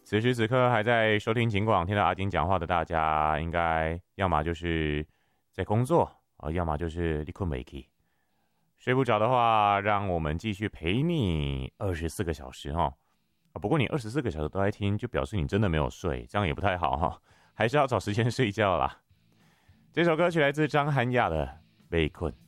此时此刻还在收听警广听到阿金讲话的大家，应该要么就是在工作要么就是你困没起。睡不着的话，让我们继续陪你24个小时不过你24个小时都在听，就表示你真的没有睡，这样也不太好还是要找时间睡觉啦。这首歌曲来自张涵雅的《被困》。